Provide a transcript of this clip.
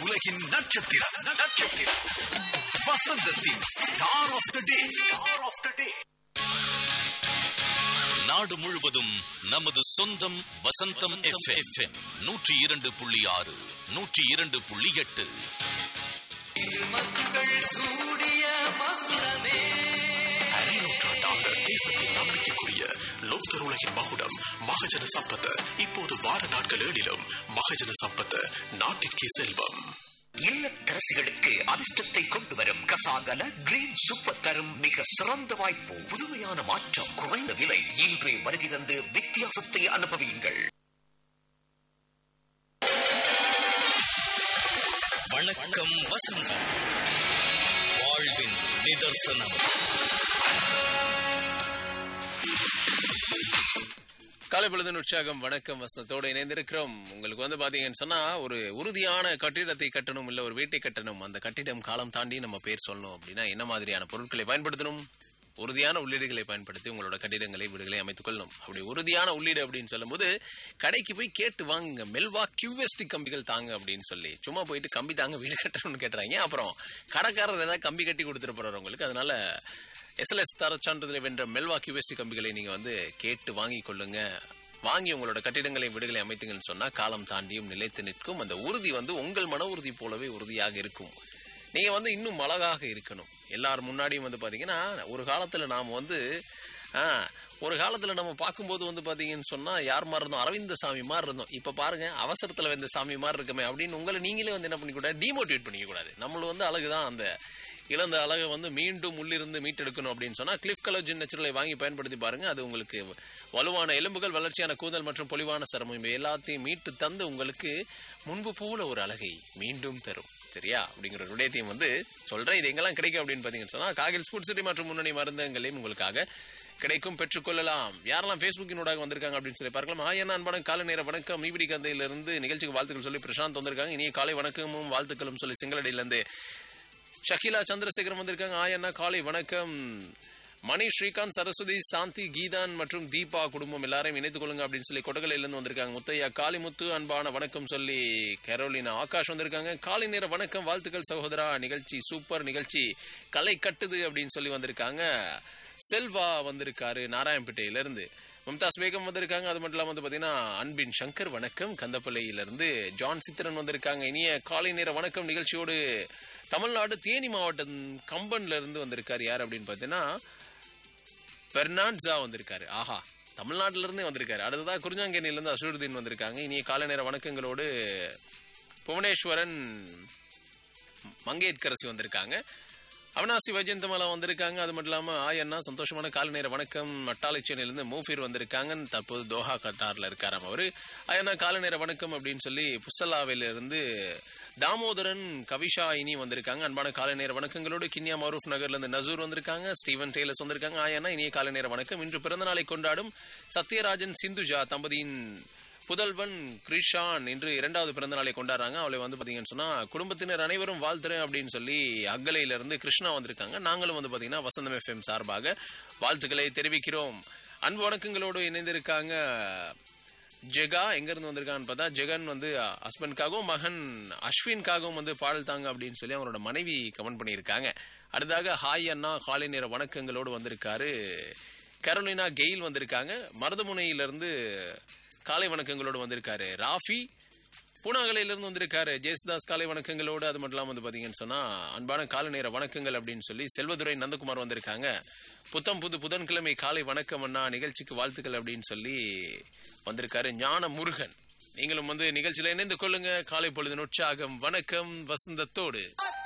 உலகின் நட்சத்திரம் வசந்தத்தின் ஸ்டார் ஆஃப் த டே. நாடு முழுவதும் நமது சொந்தம் வசந்தம் FM 102.6 102.8. தேசத்தின் நம்பிக்கைக்குரிய லோக்தர் உலகின் மகுடம் மகஜன சம்பத். இப்போது வார நாட்கள் 7 மகஜன சம்பத், நாட்டிற்கே செல்வம். இல்லத்தரசிகளுக்கு அதிர்ஷ்டத்தை கொண்டு வரும் கசாகல கிரீன் சூப்பர் தரும் மிக சிறந்த வாய்ப்பு. புதுமையான மாற்றம், குறைந்த விலை. இன்றே வருகை தந்து வித்தியாசத்தை அனுபவியுங்கள். வணக்கம் வசந்தம், வாழ்வின் நிதர்சனம். காலை பொழுதின் உற்சாகம். வணக்கம் வசந்தத்தோடு இணைந்திருக்கிறோம். உங்களுக்கு பாத்தீங்கன்னு சொன்னா, ஒரு உறுதியான கட்டிடத்தை கட்டணும், இல்ல ஒரு வீட்டை கட்டணும். அந்த கட்டிடம் காலம் தாண்டி நம்ம பேர் சொல்லணும் அப்படின்னா என்ன மாதிரியான பொருட்களை பயன்படுத்தணும்? உறுதியான உள்ளீடுகளை பயன்படுத்தி உங்களோட கட்டிடங்களை, வீடுகளை அமைத்துக் கொள்ளணும். அப்படி உறுதியான உள்ளீடு அப்படின்னு சொல்லும் போது கடைக்கு போய் கேட்டு வாங்குங்க. மெல்வா கியூஎஸ்டி கம்பிகள் தாங்க அப்படின்னு சொல்லி. சும்மா போயிட்டு கம்பி தாங்க வீடு கட்டணும்னு கேட்டுறாங்க. அப்புறம் கடைக்காரர் ஏதாவது கம்பி கட்டி கொடுத்துட்டு போறவங்களுக்கு. அதனால SLS தர சான்றிதழை வென்ற மெல்வா கியூஎஸ்டி கம்பிகளை நீங்க கேட்டு வாங்கி கொள்ளுங்க. வாங்கி உங்களோட கட்டிடங்களை, வீடுகளை அமைத்துங்கன்னு சொன்னா காலம் தாண்டியும் நிலைத்து நிற்கும். அந்த உறுதி உங்கள் மன உறுதி போலவே உறுதியாக இருக்கும். நீங்க இன்னும் அழகாக இருக்கணும். எல்லாரும் முன்னாடியும் பாத்தீங்கன்னா, ஒரு காலத்துல நாம ஒரு காலத்துல நம்ம பார்க்கும்போது பாத்தீங்கன்னு சொன்னா யார் மாதிரி இருந்தோம்? அரவிந்த சாமி மாதிரி இருந்தோம். இப்ப பாருங்க, அவசரத்துல வந்த சாமி மாதிரி இருக்கமே அப்படின்னு உங்களை நீங்களே என்ன பண்ணிக்கூடாது, டிமோட்டிவேட் பண்ணிக்க கூடாது. நம்மள அழகுதான், அந்த இழந்த அழகை மீண்டும் உள்ளிருந்து மீட்டெடுக்கணும் அப்படின்னு சொன்னா கிளிஃப் கலோஜின் நேச்சுரலை வாங்கி பயன்படுத்தி பாருங்க. அது உங்களுக்கு வலுவான எலும்புகள், வளர்ச்சியான கூந்தல் மற்றும் பொலிவான சருமம் இவை எல்லாத்தையும் மீட்டு தந்து உங்களுக்கு முன்பு போல ஒரு அழகை மீண்டும் தரும். சரியா? அப்படிங்கிற ஒரு விடயத்தையும் சொல்றேன். இது எங்கெல்லாம் கிடைக்கும் அப்படின்னு பாத்தீங்கன்னு சொன்னா, காகில் ஸ்போர்ட்ஸ் சிட்டி மற்றும் முன்னணி மருந்தகங்களையும் உங்களுக்காக கிடைக்கும், பெற்றுக்கொள்ளலாம். யாரெல்லாம் ஃபேஸ்புக்கினூடாக வந்திருக்காங்க அப்படின்னு சொல்லி பார்க்கலாம். ஆயன் அன்பான காலை நேர வணக்கம். மீபிடி கந்தையிலிருந்து நிகழ்ச்சிக்கு வாழ்த்துக்கள் சொல்லி பிரசாந்த் வந்திருக்காங்க. இனிய காலை வணக்கமும் வாழ்த்துக்களும் சொல்லி சிங்களடியிலிருந்து ஷகிலா சந்திரசேகரம் வந்திருக்காங்க. ஆயண்ணா காலை வணக்கம். மணி, ஸ்ரீகாந்த், சரஸ்வதி, சாந்தி, கீதான் மற்றும் தீபா குடும்பம் எல்லாரையும் இணைத்துக் கொள்ளுங்க அப்படின்னு சொல்லி கொட்டகலையிலிருந்து வந்திருக்காங்க. முத்தையா காளிமுத்து அன்பான வணக்கம் சொல்லி கரோலினா ஆகாஷ் வந்திருக்காங்க. காலை நேர வணக்கம், வாழ்த்துக்கள் சகோதரா, நிகழ்ச்சி சூப்பர், நிகழ்ச்சி கலை கட்டுது அப்படின்னு சொல்லி வந்திருக்காங்க. செல்வா வந்திருக்காரு நாராயணப்பேட்டையிலிருந்து. மும்தாஸ் பேகம் வந்திருக்காங்க. அது மட்டும் இல்லாமல் பாத்தீங்கன்னா அன்பின் சங்கர் வணக்கம். கந்தப்பள்ளியிலிருந்து ஜான் சித்திரன் வந்திருக்காங்க. இனிய காலை நேர வணக்கம். நிகழ்ச்சியோடு தமிழ்நாடு தேனி மாவட்டம் கம்பன்ல இருந்து வந்திருக்காரு. யார் அப்படின்னு பாத்தீங்கன்னா பெர்னாட்ஸா வந்திருக்காரு. ஆஹா, தமிழ்நாட்டில இருந்தே வந்திருக்காரு. அடுத்ததா குறிஞ்சாங்கேணியில இருந்து அசூருதீன் வந்திருக்காங்க. இனிய காலை நேர வணக்கங்களோடு புவனேஸ்வரன் மங்கேட்கரசி வந்திருக்காங்க. அவினாசி வைஜெயந்தமலா வந்திருக்காங்க. அது மட்டும் இல்லாம ஆயண்ணா சந்தோஷமான காலை நேர வணக்கம். மட்டாளைச்சேனியிலிருந்து மூஃபீர் வந்திருக்காங்க. தற்போது தோஹா கட்டார்ல இருக்காராம் அவரு. ஆயண்ணா காலை நேர வணக்கம் அப்படின்னு சொல்லி புசல்லாவில இருந்து தாமோதரன் கவிஷா இனி வந்திருக்காங்க. அன்பான காலை நேர வணக்கங்களோடு கிண்ணியா மரூஃப் நகர்ல இருந்து நசூர் வந்திருக்காங்க. ஸ்டீவன் டேலஸ் வந்திருக்காங்க. ஆயண்ணா இனிய காலை நேர வணக்கம். இன்று பிறந்த நாளை கொண்டாடும் சத்யராஜன் சிந்துஜா தம்பதியின் புதல்வன் கிருஷான் இன்று 2வது பிறந்த நாளை கொண்டாடுறாங்க. அவளை பாத்தீங்கன்னு சொன்னா குடும்பத்தினர் அனைவரும் வாழ்த்துறேன் அப்படின்னு சொல்லி அகலையில இருந்து கிருஷ்ணா வந்திருக்காங்க. நாங்களும் பாத்தீங்கன்னா வசந்தம் FM சார்பாக வாழ்த்துக்களை தெரிவிக்கிறோம். அன்பு வணக்கங்களோடு இணைந்திருக்காங்க. ஜெகா எங்க இருந்து வந்திருக்கான்னு பார்த்தா, ஜெகன் ஹஸ்பண்ட்காகவும் மகன் அஸ்வின்காகவும் பாடல் தாங்க அப்படின்னு சொல்லி அவரோட மனைவி கமெண்ட் பண்ணியிருக்காங்க. அடுத்ததாக ஹாய் அண்ணா காலை நேர வணக்கங்களோடு வந்திருக்காரு. கரோலினா கெயில் வந்திருக்காங்க. மருதமுனையிலிருந்து காலை வணக்கங்களோடு வந்திருக்காரு. ராஃபி பூனாகலையிலிருந்து வந்திருக்காரு. ஜெயசுதாஸ் காலை வணக்கங்களோடு. அது மட்டும் இல்லாமல் பாத்தீங்கன்னு சொன்னா அன்பான காலை நேர வணக்கங்கள் அப்படின்னு சொல்லி செல்வதுரை நந்தகுமார் வந்திருக்காங்க. புதன்கிழமை காலை வணக்கம் அண்ணா, நிகழ்ச்சிக்கு வாழ்த்துக்கள் அப்படின்னு சொல்லி வந்திருக்காரு ஞான முருகன். நீங்களும் நிகழ்ச்சியில இணைந்து கொள்ளுங்க. காலை பொழுது உற்சாகம். வணக்கம் வசந்தத்தோடு.